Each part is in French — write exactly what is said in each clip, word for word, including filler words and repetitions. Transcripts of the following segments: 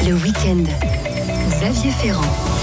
Le week-end, Xavier Ferrand.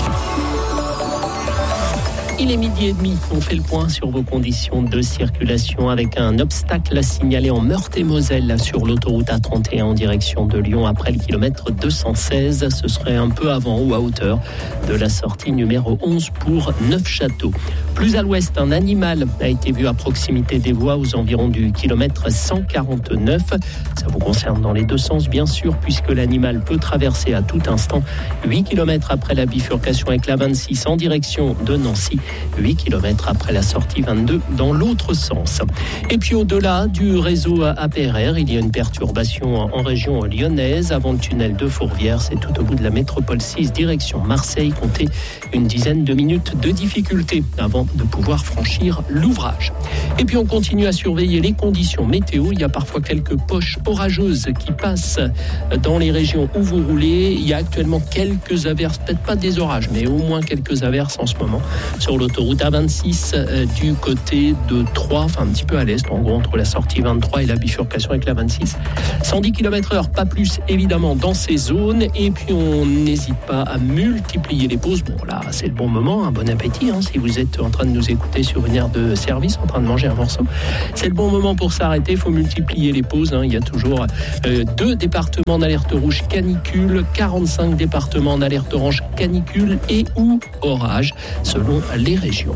Il est midi et demi, on fait le point sur vos conditions de circulation avec un obstacle à signaler en Meurthe-et-Moselle sur l'autoroute A trente et un en direction de Lyon après le kilomètre deux cent seize. Ce serait un peu avant ou à hauteur de la sortie numéro onze pour Neufchâteau. Plus à l'ouest, un animal a été vu à proximité des voies aux environs du kilomètre cent quarante-neuf. Ça vous concerne dans les deux sens bien sûr puisque l'animal peut traverser à tout instant huit kilomètres après la bifurcation avec la vingt-six en direction de Nancy. huit kilomètres après la sortie vingt-deux dans l'autre sens. Et puis au-delà du réseau A P R R, il y a une perturbation en région lyonnaise avant le tunnel de Fourvière. C'est tout au bout de la métropole six, direction Marseille. Comptez une dizaine de minutes de difficulté avant de pouvoir franchir l'ouvrage. Et puis on continue à surveiller les conditions météo. Il y a parfois quelques poches orageuses qui passent dans les régions où vous roulez. Il y a actuellement quelques averses, peut-être pas des orages, mais au moins quelques averses en ce moment sur l'autoroute A vingt-six euh, du côté de Troyes, enfin un petit peu à l'est, en gros entre la sortie vingt-trois et la bifurcation avec la vingt-six. cent dix kilomètres heure, pas plus évidemment dans ces zones. Et puis on n'hésite pas à multiplier les pauses. Bon là, c'est le bon moment, un bon appétit hein, si vous êtes en train de nous écouter sur une aire de service, en train de manger un morceau. C'est le bon moment pour s'arrêter, il faut multiplier les pauses. Hein. Il y a toujours euh, deux départements en alerte rouge canicule, quarante-cinq départements en alerte orange canicule et ou orage, selon les régions.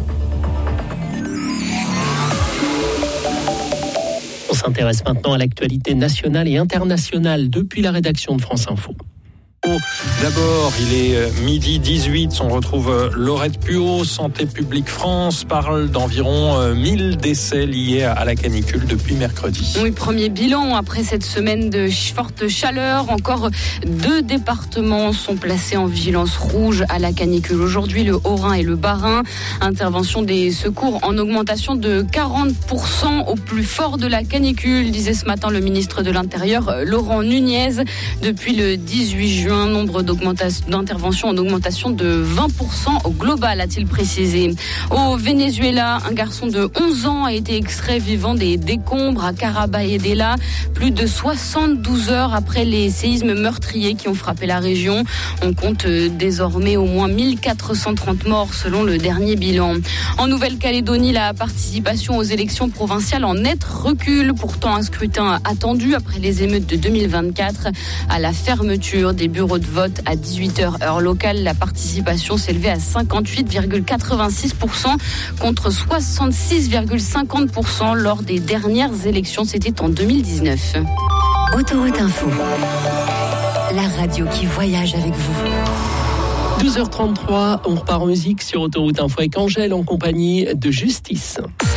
On s'intéresse maintenant à l'actualité nationale et internationale depuis la rédaction de France Info. D'abord, il est midi dix-huit, on retrouve Laurette Puot. Santé publique France parle d'environ mille décès liés à la canicule depuis mercredi. Oui, premier bilan après cette semaine de forte chaleur. Encore deux départements sont placés en vigilance rouge à la canicule. Aujourd'hui, le Haut-Rhin et le Bas-Rhin. Intervention des secours en augmentation de quarante pour cent au plus fort de la canicule, disait ce matin le ministre de l'Intérieur, Laurent Nunez. Depuis le dix-huit juin, un nombre d'interventions en augmentation de vingt pour cent au global, a-t-il précisé. Au Venezuela, un garçon de onze ans a été extrait vivant des décombres à Carabayedela, plus de soixante-douze heures après les séismes meurtriers qui ont frappé la région. On compte désormais au moins mille quatre cent trente morts selon le dernier bilan. En Nouvelle-Calédonie, la participation aux élections provinciales en net recul, pourtant un scrutin attendu après les émeutes de deux mille vingt-quatre. À la fermeture des bureaux de vote à dix-huit heures heure locale, la participation s'élevait à cinquante-huit virgule quatre-vingt-six pour cent contre soixante-six virgule cinquante pour cent lors des dernières élections. C'était en deux mille dix-neuf. Autoroute Info, la radio qui voyage avec vous. douze heures trente-trois, on repart en musique sur Autoroute Info avec Angèle en compagnie de Justice.